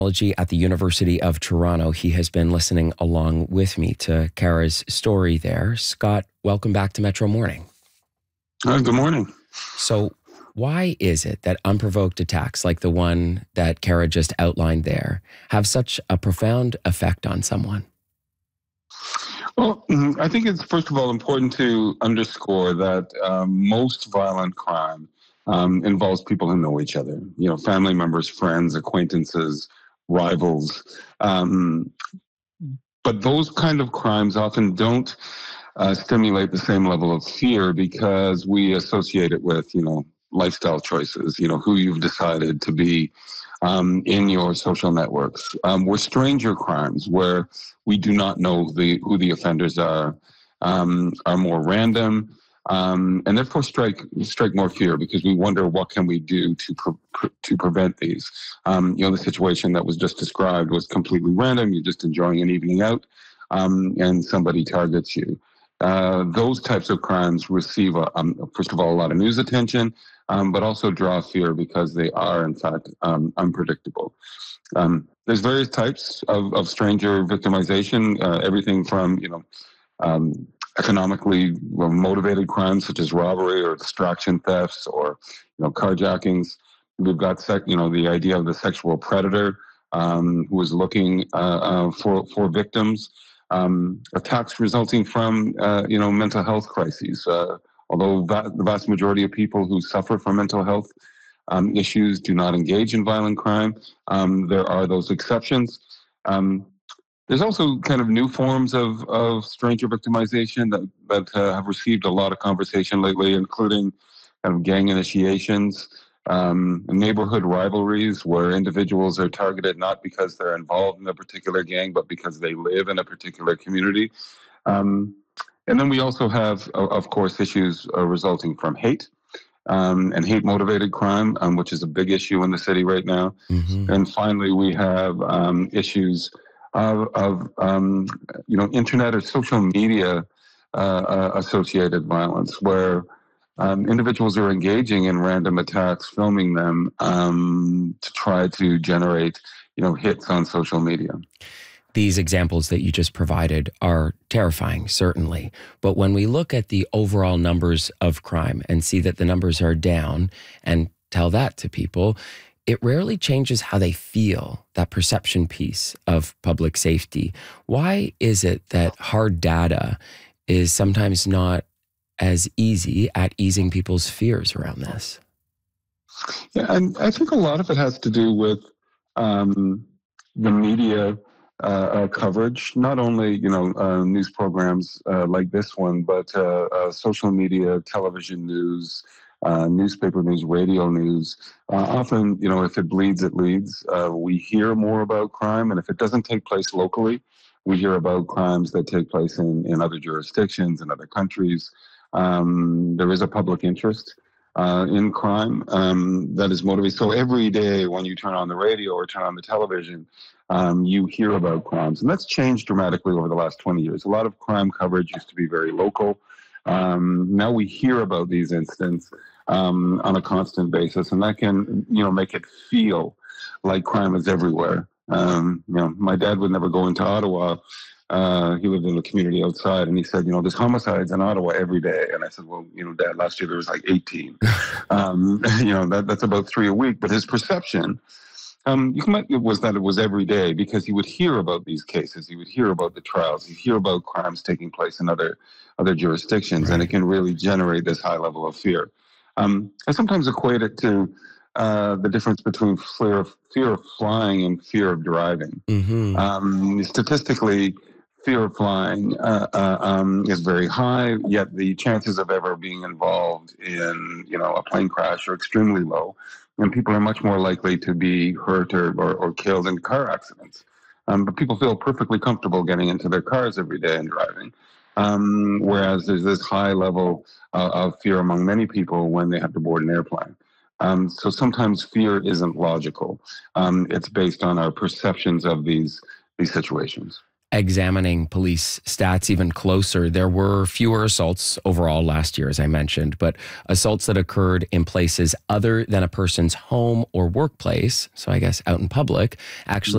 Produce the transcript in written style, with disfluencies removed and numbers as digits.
At the University of Toronto. He has been listening along with me to Kara's story there. Scott, welcome back to Metro Morning. Good morning. So why is it that unprovoked attacks like the one that Kara just outlined there have such a profound effect on someone? Well, I think it's, first of all, important to underscore that most violent crime involves people who know each other, family members, friends, acquaintances, rivals. But those kind of crimes often don't stimulate the same level of fear because we associate it with, lifestyle choices, who you've decided to be in your social networks. Where stranger crimes, where we do not know who the offenders are more random. And therefore strike more fear because we wonder what can we do to prevent these. The situation that was just described was completely random. You're just enjoying an evening out, and somebody targets you. Those types of crimes receive, first of all, a lot of news attention, but also draw fear because they are, in fact, unpredictable. There's various types of stranger victimization, everything from, economically motivated crimes such as robbery or distraction thefts or carjackings. We've got the idea of the sexual predator who is looking for victims. Attacks resulting from mental health crises. Although the vast majority of people who suffer from mental health issues do not engage in violent crime, there are those exceptions. There's also kind of new forms of stranger victimization that have received a lot of conversation lately, including kind of gang initiations, neighborhood rivalries where individuals are targeted not because they're involved in a particular gang, but because they live in a particular community. And then we also have, of course, issues resulting from hate and hate-motivated crime, which is a big issue in the city right now. Mm-hmm. And finally, we have issues of internet or social media associated violence, where individuals are engaging in random attacks, filming them to try to generate hits on social media. These examples that you just provided are terrifying, certainly. But when we look at the overall numbers of crime and see that the numbers are down and tell that to people, it rarely changes how they feel, that perception piece of public safety. Why is it that hard data is sometimes not as easy at easing people's fears around this? Yeah, and I think a lot of it has to do with the media coverage, not only, news programs like this one, but social media, television news, newspaper news, radio news. Often, if it bleeds, it leads. We hear more about crime, and if it doesn't take place locally, we hear about crimes that take place in other jurisdictions, in other countries. There is a public interest in crime that is motivated. So every day when you turn on the radio or turn on the television, you hear about crimes. And that's changed dramatically over the last 20 years. A lot of crime coverage used to be very local. Now we hear about these incidents on a constant basis, and that can, make it feel like crime is everywhere. My dad would never go into Ottawa. He lived in the community outside, and he said, there's homicides in Ottawa every day. And I said, well, Dad, last year there was like 18. That's about 3 a week. But his perception was that it was every day because he would hear about these cases. He would hear about the trials. He'd hear about crimes taking place in other jurisdictions, right. And it can really generate this high level of fear. I sometimes equate it to the difference between fear of flying and fear of driving. Mm-hmm. Statistically, fear of flying is very high, yet the chances of ever being involved in a plane crash are extremely low, and people are much more likely to be hurt or killed in car accidents. But people feel perfectly comfortable getting into their cars every day and driving. Whereas there's this high level of fear among many people when they have to board an airplane. So sometimes fear isn't logical. It's based on our perceptions of these situations. Examining police stats even closer, there were fewer assaults overall last year, as I mentioned, but assaults that occurred in places other than a person's home or workplace, so I guess out in public, actually